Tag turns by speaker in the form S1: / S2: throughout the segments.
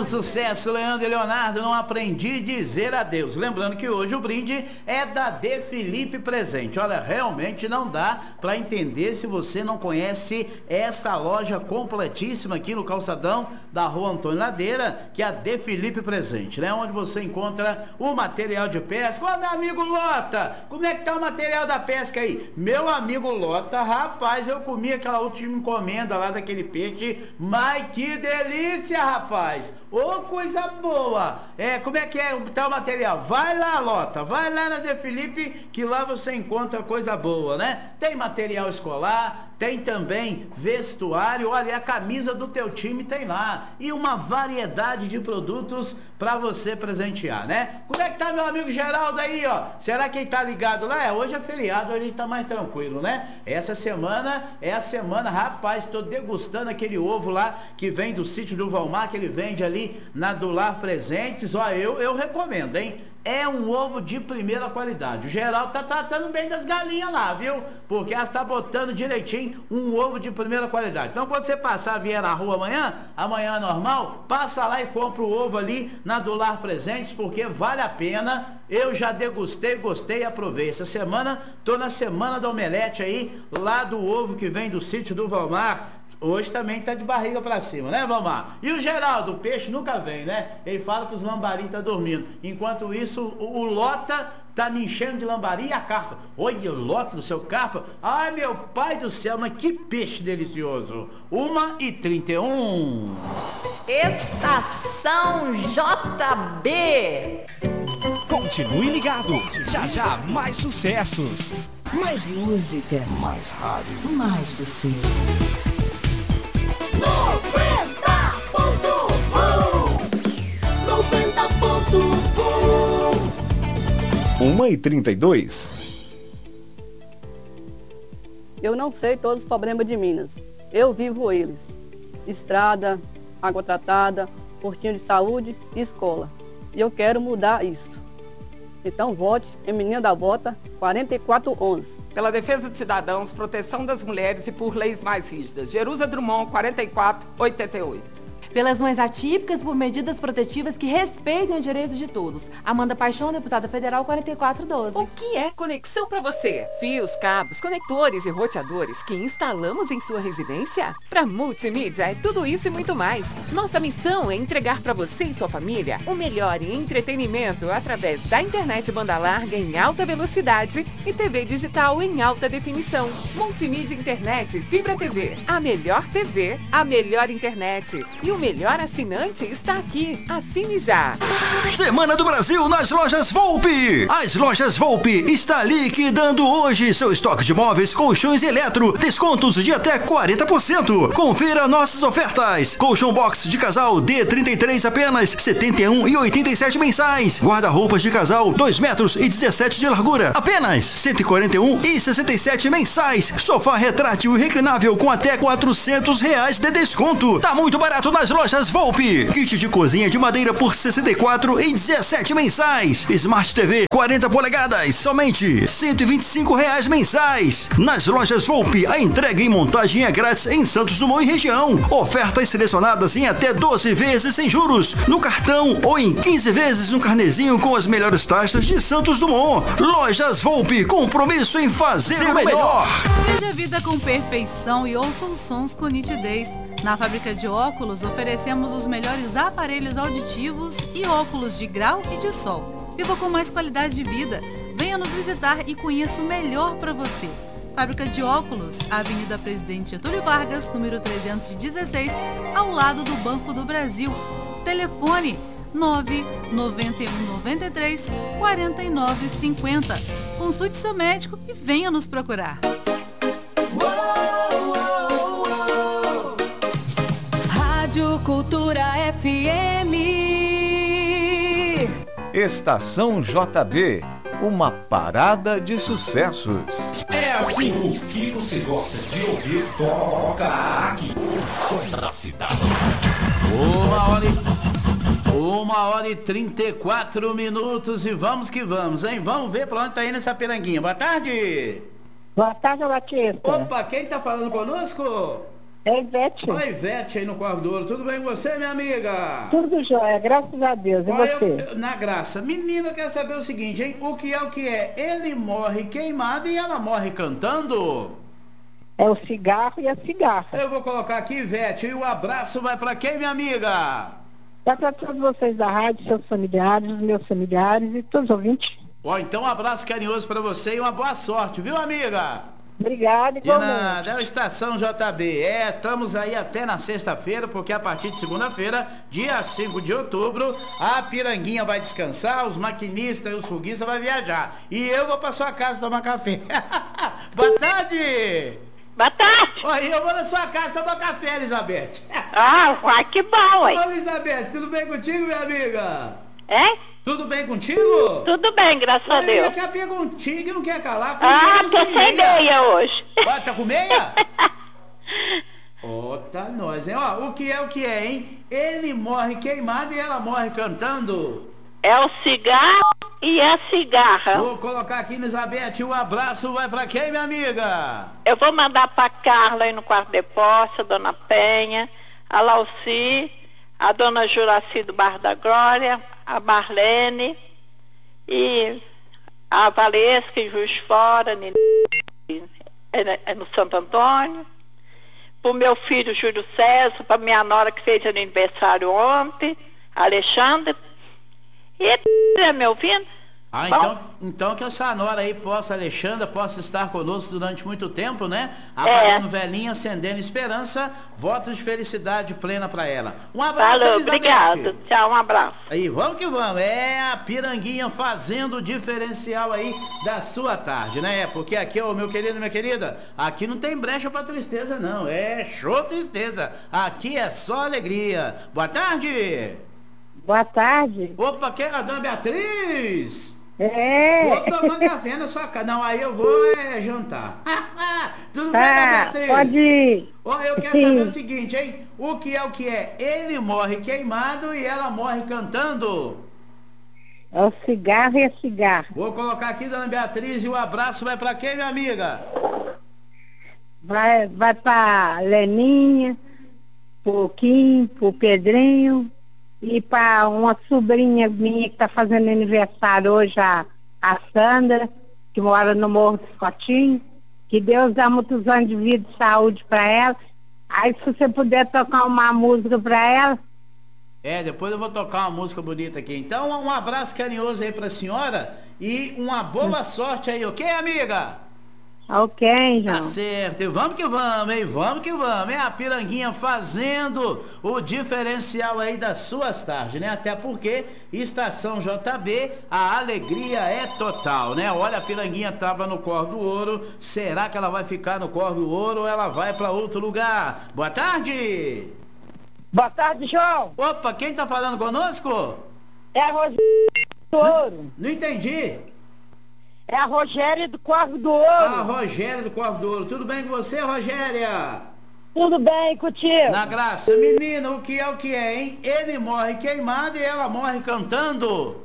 S1: no sucesso, Leandro e Leonardo, não aprendi a dizer adeus. Lembrando que hoje o brinde é da De Felipe Presente. Olha, realmente não dá para entender se você não conhece essa loja completíssima aqui no calçadão da Rua Antônio Ladeira, que é a De Felipe Presente, né? Onde você encontra o material de pesca. Ô, meu amigo Lota, como é que tá o material da pesca aí? Meu amigo Lota, rapaz, eu comi aquela última encomenda lá daquele peixe, mas que delícia, rapaz! Ô, coisa boa! Como é que tá o material? Vai lá, Lota, vai lá na De Felipe, que lá você encontra coisa boa, né? Tem material escolar, tem também vestuário, olha, a camisa do teu time tem lá, e uma variedade de produtos para você presentear, né? Como é que tá meu amigo Geraldo aí, ó? Será que ele tá ligado lá? Hoje é feriado, hoje ele tá mais tranquilo, né? Essa semana é a semana, rapaz, tô degustando aquele ovo lá que vem do sítio do Valmar, que ele vende ali na do Lar Presentes, ó, eu recomendo, hein? É um ovo de primeira qualidade. O Geraldo tá tratando bem das galinhas lá, viu? Porque elas tá botando direitinho um ovo de primeira qualidade. Então, quando você passar, vier na rua amanhã normal, passa lá e compra o ovo ali na do Lar Presentes, porque vale a pena. Eu já degustei, gostei e aprovei. Essa semana, tô na semana da omelete aí, lá do ovo que vem do sítio do Valmar. Hoje também tá de barriga pra cima, né, Valmar? E o Geraldo, o peixe nunca vem, né? Ele fala que os lambari tá dormindo. Enquanto isso, o Lota tá me enchendo de lambari e a carpa. Olha, o Lota do seu carpa. Ai, meu pai do céu, mas que peixe delicioso. 1h31.
S2: Estação JB.
S3: Continue ligado. Já já mais sucessos.
S2: Mais música.
S4: Mais rádio.
S2: Mais você.
S3: 1h32.
S5: Eu não sei todos os problemas de Minas. Eu vivo eles. Estrada, água tratada, postinho de saúde e escola. E eu quero mudar isso. Então vote em Menina da Bota 4411.
S6: Pela defesa de cidadãos, proteção das mulheres e por leis mais rígidas. Jerusa Drummond, 4488.
S7: Pelas mães atípicas, por medidas protetivas que respeitem os direitos de todos. Amanda Paixão, deputada federal, 4412.
S8: O que é conexão para você? Fios, cabos, conectores e roteadores que instalamos em sua residência? Para Multimídia é tudo isso e muito mais. Nossa missão é entregar para você e sua família o melhor em entretenimento através da internet banda larga em alta velocidade e TV digital em alta definição. Multimídia Internet Fibra TV. A melhor TV, a melhor internet. E o melhor assinante está aqui. Assine já.
S9: Semana do Brasil nas lojas Volpe. As lojas Volpe está liquidando hoje seu estoque de móveis, colchões e eletro. Descontos de até 40%. Confira nossas ofertas. Colchão box de casal D33 apenas R$ 71,87 mensais. Guarda-roupas de casal 2 metros e 17 de largura apenas R$ 141,67 mensais. Sofá retrátil e reclinável com até R$400 de desconto. Tá muito barato nas lojas Volpe. Kit de cozinha de madeira por R$ 64,17 mensais. Smart TV 40 polegadas, somente R$ 125 mensais. Nas lojas Volpe, a entrega e montagem é grátis em Santos Dumont e região. Ofertas selecionadas em até 12 vezes sem juros no cartão ou em 15 vezes no carnezinho com as melhores taxas de Santos Dumont. Lojas Volpe, compromisso em fazer o melhor.
S10: Veja a vida com perfeição e ouça os sons com nitidez. Na fábrica de óculos, oferecemos os melhores aparelhos auditivos e óculos de grau e de sol. Viva com mais qualidade de vida. Venha nos visitar e conheça o melhor para você. Fábrica de óculos, Avenida Presidente Getúlio Vargas, número 316, ao lado do Banco do Brasil. Telefone 99193 4950. Consulte seu médico e venha nos procurar.
S2: Rádio Cultura FM.
S3: Estação JB, uma parada de sucessos.
S4: É assim, o que você gosta de ouvir, toca aqui. O som da cidade.
S1: 1h34 e vamos que vamos, hein? Vamos ver pra onde tá indo essa piranguinha. Boa tarde!
S11: Boa tarde, Batista.
S1: Opa, quem tá falando conosco?
S11: É Ivete.
S1: Oi, Ivete aí no Corvo do Ouro. Tudo bem com você, minha amiga?
S11: Tudo jóia, graças a Deus. E
S1: Olha,
S11: você?
S1: na graça. Menina, eu quero saber o seguinte, hein? O que é? Ele morre queimado e ela morre cantando?
S11: É o cigarro e a cigarra.
S1: Eu vou colocar aqui, Ivete, e o abraço vai pra quem, minha amiga?
S11: Vai para todos vocês da rádio, seus familiares, meus familiares e todos os ouvintes.
S1: Ó, então um abraço carinhoso pra você e uma boa sorte, viu, amiga?
S11: Obrigada,
S1: De nada,
S11: igualmente.
S1: é o Estação JB. Estamos aí até na sexta-feira, porque a partir de segunda-feira, dia 5 de outubro, a Piranguinha vai descansar, os maquinistas e os foguistas vão viajar. E eu vou pra sua casa tomar café. Boa tarde!
S12: Boa tarde!
S1: Oi, eu vou na sua casa tomar café, Elizabeth.
S12: Ah, uai, que bom, hein?
S1: Ô, Elizabeth, tudo bem contigo, minha amiga?
S12: É?
S1: Tudo bem contigo?
S12: Tudo bem, graças a Deus.
S1: Quer perguntinha que não quer calar.
S12: Tô sem meia hoje.
S1: Ó, tá com meia? Ó, tá nós, hein? Ó, o que é, hein? Ele morre queimado e ela morre cantando.
S12: É o cigarro e a cigarra.
S1: Vou colocar aqui, Elizabeth, um abraço vai pra quem, minha amiga?
S12: Eu vou mandar pra Carla aí no quarto de posse, a dona Penha, a Lauci, a dona Juraci do Bar da Glória, a Marlene e a Valesca em Juiz Fora, no Santo Antônio, pro meu filho Júlio César, pra minha nora que fez aniversário ontem, Alexandre. E tá me ouvindo?
S1: Ah, então que essa nora aí possa, Alexandra, possa estar conosco durante muito tempo, né? Apagando velhinha, acendendo esperança, votos de felicidade plena pra ela. Um abraço,
S12: Falou,
S1: Elizabeth.
S12: obrigado. Tchau, um abraço.
S1: Aí, vamos que vamos. É a Piranguinha fazendo o diferencial aí da sua tarde, né? Porque aqui, ô, meu querido e minha querida, aqui não tem brecha pra tristeza, não. É show tristeza. Aqui é só alegria. Boa tarde.
S11: Boa tarde.
S1: Opa, quem é a dona Beatriz?
S11: É.
S1: Vou tomar café na sua casa. Não, aí eu vou jantar. Tudo bem, dona Beatriz?
S11: Pode ir.
S1: Ó, eu quero saber o seguinte, hein? O que é? Ele morre queimado e ela morre cantando.
S11: É o cigarro e a cigarra.
S1: Vou colocar aqui, dona Beatriz, e o abraço vai pra quem, minha amiga?
S11: Vai pra Leninha, pro Kim, pro Pedrinho. E para uma sobrinha minha que está fazendo aniversário hoje, a Sandra, que mora no Morro do Escotinho. Que Deus dá muitos anos de vida e saúde para ela. Aí se você puder tocar uma música para ela.
S1: Depois eu vou tocar uma música bonita aqui. Então, um abraço carinhoso aí pra senhora e uma boa sorte aí, ok, amiga?
S11: Ok, João.
S1: Tá certo, e vamos que vamos, hein? Vamos que vamos. É a Piranguinha fazendo o diferencial aí das suas tardes, né? Até porque Estação JB, a alegria é total, né? Olha, a Piranguinha tava no Corvo do Ouro. Será que ela vai ficar no Corvo do Ouro ou ela vai pra outro lugar? Boa tarde!
S11: Boa tarde, João.
S1: Opa, quem tá falando conosco?
S11: É a Rogéria do Ouro.
S1: Não entendi.
S11: É a Rogéria do Corvo do Ouro.
S1: Ah, Rogéria do Corvo do Ouro. Tudo bem com você, Rogéria?
S11: Tudo bem contigo?
S1: Na graça. Menina, o que é, hein? Ele morre queimado e ela morre cantando.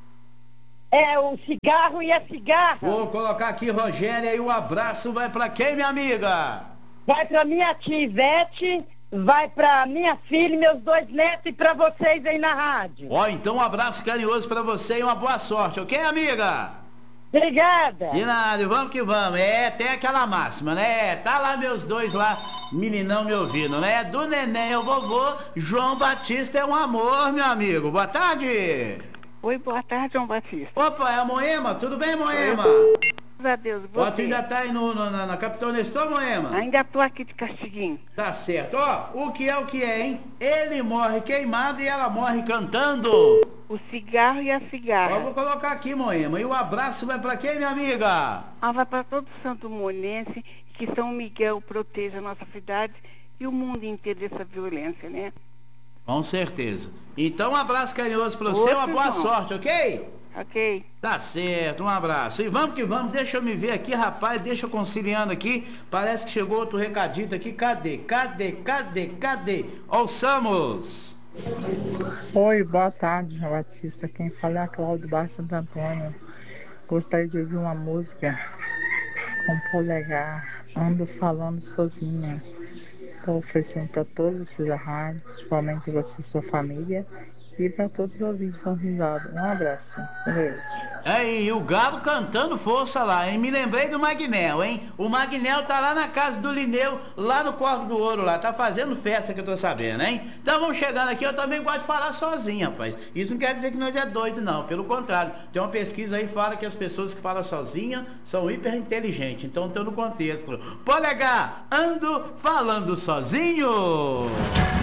S11: É o cigarro e a cigarra.
S1: Vou colocar aqui, Rogéria, e o abraço vai pra quem, minha amiga?
S11: Vai pra minha tia Ivete, vai pra minha filha e meus 2 netos e pra vocês aí na rádio.
S1: Ó, então um abraço carinhoso pra você e uma boa sorte, ok, amiga?
S11: Obrigada.
S1: De nada, vamos que vamos. Tem aquela máxima, né? Tá lá meus 2 lá, meninão me ouvindo, né? Do neném ao vovô, João Batista é um amor, meu amigo. Boa tarde.
S12: Oi, boa tarde, João Batista.
S1: Opa, é a Moema? Tudo bem, Moema?
S12: Graças a Deus,
S1: Ó, tu ainda tá aí na Capitão Nestor, Moema?
S12: Ainda tô aqui de castiguinho.
S1: Tá certo. Ó, o que é, hein? Ele morre queimado e ela morre cantando.
S12: O cigarro e a cigarra.
S1: Ó, vou colocar aqui, Moema. E o abraço vai pra quem, minha amiga?
S12: Vai para todo Santo Monense, que São Miguel proteja a nossa cidade e o mundo inteiro dessa violência, né?
S1: Com certeza. Então, um abraço carinhoso pra você, uma boa sorte, ok?
S12: Ok.
S1: Tá certo, um abraço. E vamos que vamos, deixa eu me ver aqui, rapaz, deixa eu conciliando aqui. Parece que chegou outro recadito aqui. Cadê? Ouçamos!
S13: Oi, boa tarde, João Batista. Quem fala é a Cláudia Bar Santo Antônio. Gostaria de ouvir uma música com polegar. Ando falando sozinha. Estou oferecendo para todos vocês da rádio, principalmente você e sua família, e para todos os ouvintes São Risado. Um abraço. Um beijo.
S1: Aí, o Galo cantando força lá, hein? Me lembrei do Magnel, hein? O Magnel tá lá na casa do Lineu, lá no Corvo do Ouro, lá. Tá fazendo festa, que eu tô sabendo, hein? Então vamos chegando aqui, eu também gosto de falar sozinho, rapaz. Isso não quer dizer que nós é doido, não. Pelo contrário, tem uma pesquisa aí que fala que as pessoas que falam sozinha são hiper inteligentes. Então tô no contexto. Polegar, ando falando sozinho.